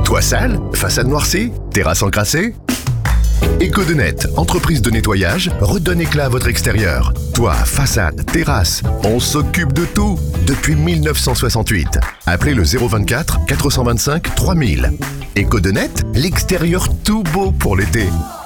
Toit sale, façade noircie, terrasse encrassée? Ecodenet, entreprise de nettoyage, redonne éclat à votre extérieur. Toit, façade, terrasse, on s'occupe de tout depuis 1968. Appelez le 024 425 3000. Ecodenet, l'extérieur tout beau pour l'été.